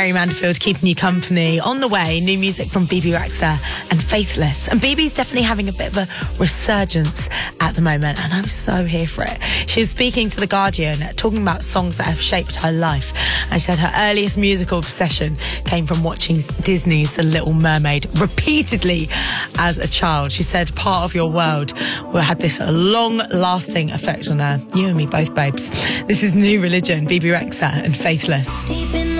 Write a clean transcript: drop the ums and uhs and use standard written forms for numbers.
Kerry Manderfield keeping you company. On the way, new music from Bebe Rexha and Faithless. And Bebe's definitely having a bit of a resurgence at the moment, and I'm so here for it. She was speaking to The Guardian, talking about songs that have shaped her life. And she said her earliest musical obsession came from watching Disney's The Little Mermaid repeatedly as a child. She said part of your world had this long-lasting effect on her. You and me both, babes. This is New Religion, Bebe Rexha and Faithless.